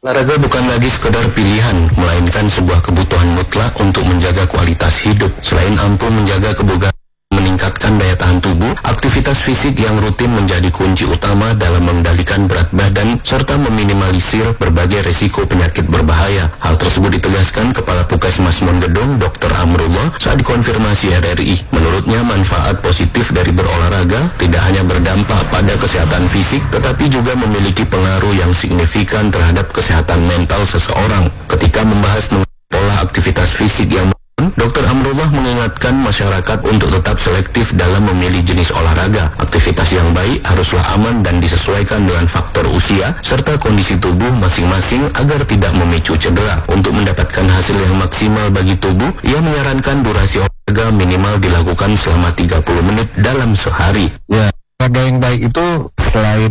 Olahraga bukan lagi sekedar pilihan, melainkan sebuah kebutuhan mutlak untuk menjaga kualitas hidup. Selain ampuh menjaga kebugaran, meningkatkan daya tahan tubuh, aktivitas fisik yang rutin menjadi kunci utama dalam mengendalikan berat badan serta meminimalisir berbagai risiko penyakit berbahaya. Hal tersebut ditegaskan Kepala Puskesmas Monggedong, Dr. Amrullah, saat dikonfirmasi RRI. Menurutnya, manfaat positif dari berolahraga tidak hanya berdampak pada kesehatan fisik, tetapi juga memiliki pengaruh yang signifikan terhadap kesehatan mental seseorang. Ketika membahas pola aktivitas fisik yang Dr. Amrullah mengingatkan masyarakat untuk tetap selektif dalam memilih jenis olahraga. Aktivitas yang baik haruslah aman dan disesuaikan dengan faktor usia serta kondisi tubuh masing-masing agar tidak memicu cedera. Untuk mendapatkan hasil yang maksimal bagi tubuh, ia menyarankan durasi olahraga minimal dilakukan selama 30 menit dalam sehari. Ya, olahraga yang baik itu selain